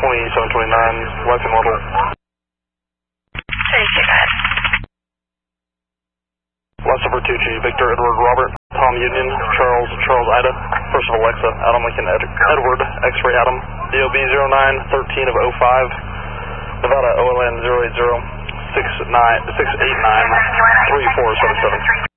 2729, Lexington Model. Last over 2G, Victor, Edward, Robert, Tom Union, Charles, Ida, first of Alexa, Adam Lincoln, Edward, X-ray Adam, DOB 0913 of 05, Nevada OLN 080 689 3477.